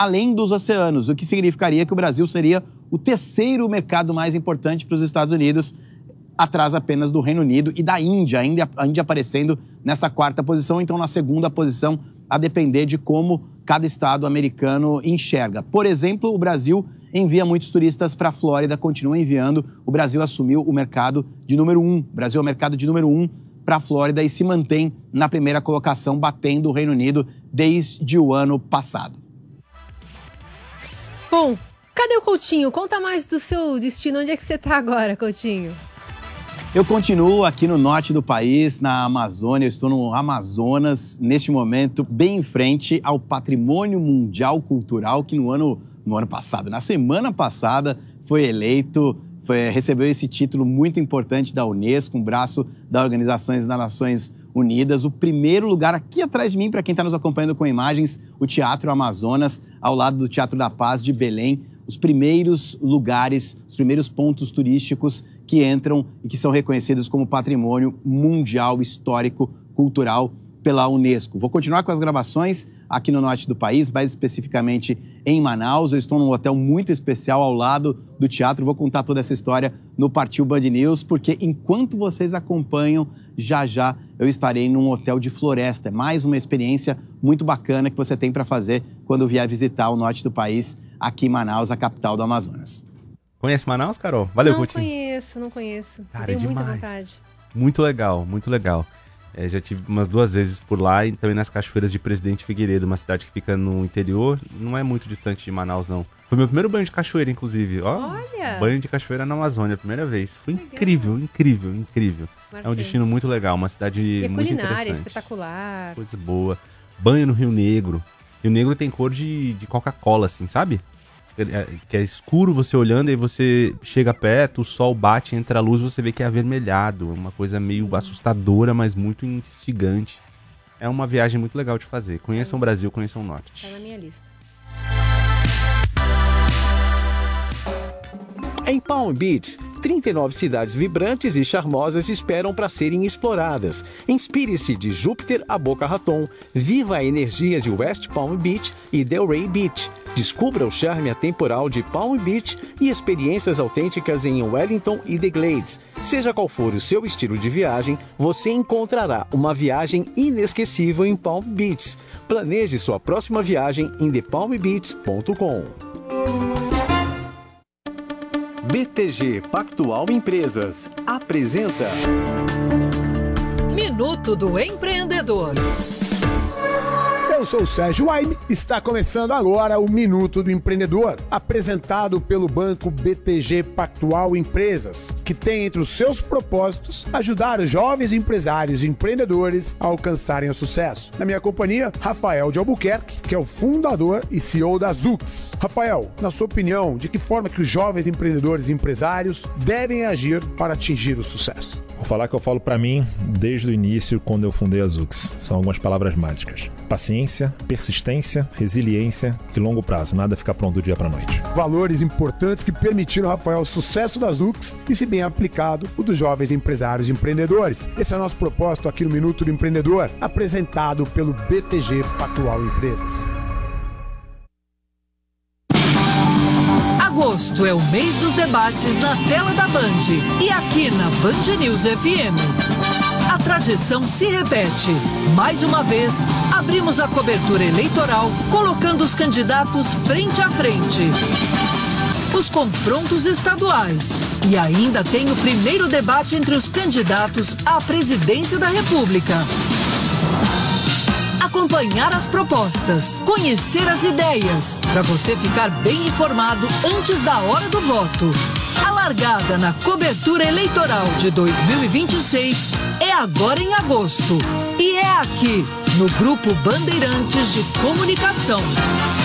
além dos oceanos, o que significaria que o Brasil seria o terceiro mercado mais importante para os Estados Unidos, atrás apenas do Reino Unido e da Índia, a Índia aparecendo nessa quarta posição, então na segunda posição, a depender de como cada estado americano enxerga. Por exemplo, o Brasil envia muitos turistas para a Flórida, continua enviando. O Brasil assumiu o mercado de número 1. O Brasil é o mercado de número 1 para a Flórida e se mantém na primeira colocação, batendo o Reino Unido desde o ano passado. Bom, cadê o Coutinho? Conta mais do seu destino. Onde é que você está agora, Coutinho? Eu continuo aqui no norte do país, na Amazônia. Eu estou no Amazonas, neste momento, bem em frente ao Patrimônio Mundial Cultural, que no ano passado, na semana passada, foi eleito, recebeu esse título muito importante da Unesco, um braço das Organizações das Nações Unidas. O primeiro lugar aqui atrás de mim, para quem está nos acompanhando com imagens, o Teatro Amazonas, ao lado do Teatro da Paz de Belém. Os primeiros lugares, os primeiros pontos turísticos que entram e que são reconhecidos como patrimônio mundial, histórico, cultural pela Unesco. Vou continuar com as gravações aqui no norte do país, mais especificamente em Manaus. Eu estou num hotel muito especial ao lado do teatro. Vou contar toda essa história no Partiu Band News, porque enquanto vocês acompanham, já eu estarei num hotel de floresta. É mais uma experiência muito bacana que você tem para fazer quando vier visitar o norte do país, aqui em Manaus, a capital do Amazonas. Conhece Manaus, Carol? Valeu, Não Coutinho. Não conheço. Cara, tenho demais. muita vontade. Muito legal, muito legal. Já tive umas 2 vezes por lá e também nas Cachoeiras de Presidente Figueiredo, uma cidade que fica no interior, não é muito distante de Manaus, não. Foi meu primeiro banho de cachoeira, inclusive. Olha! Banho de cachoeira na Amazônia, a primeira vez. Foi incrível, incrível, incrível. Marcante. É um destino muito legal, uma cidade muito culinária, interessante. espetacular. Coisa boa. Banho no Rio Negro. Rio Negro tem cor de Coca-Cola, assim, sabe? Que é escuro você olhando, e você chega perto, o sol bate, entra a luz, você vê que é avermelhado. Uma coisa meio assustadora, mas muito instigante. É uma viagem muito legal de fazer. Conheçam o Brasil, conheçam o Norte. Tá na minha lista. Em Palm Beach, 39 cidades vibrantes e charmosas esperam para serem exploradas. Inspire-se de Júpiter a Boca Raton, viva a energia de West Palm Beach e Delray Beach. Descubra o charme atemporal de Palm Beach e experiências autênticas em Wellington e The Glades. Seja qual for o seu estilo de viagem, você encontrará uma viagem inesquecível em Palm Beach. Planeje sua próxima viagem em thepalmbeach.com. BTG Pactual Empresas apresenta Minuto do Empreendedor. Eu sou o Sérgio Waime, está começando agora o Minuto do Empreendedor, apresentado pelo banco BTG Pactual Empresas, que tem entre os seus propósitos ajudar os jovens empresários e empreendedores a alcançarem o sucesso. Na minha companhia, Rafael de Albuquerque, que é o fundador e CEO da Zux. Rafael, na sua opinião, de que forma que os jovens empreendedores e empresários devem agir para atingir o sucesso? Vou falar que eu falo para mim desde o início, quando eu fundei a Zux. São algumas palavras mágicas. Paciência, persistência, resiliência e longo prazo. Nada fica pronto do dia para noite. Valores importantes que permitiram, Rafael, o sucesso da Zux e, se bem aplicado, o dos jovens empresários e empreendedores. Esse é o nosso propósito aqui no Minuto do Empreendedor, apresentado pelo BTG Pactual Empresas. Agosto é o mês dos debates na tela da Band e aqui na Band News FM. A tradição se repete. Mais uma vez, abrimos a cobertura eleitoral colocando os candidatos frente a frente. Os confrontos estaduais. E ainda tem o primeiro debate entre os candidatos à presidência da República. Acompanhar as propostas, conhecer as ideias, para você ficar bem informado antes da hora do voto. A largada na cobertura eleitoral de 2026 é agora em agosto. E é aqui, no Grupo Bandeirantes de Comunicação.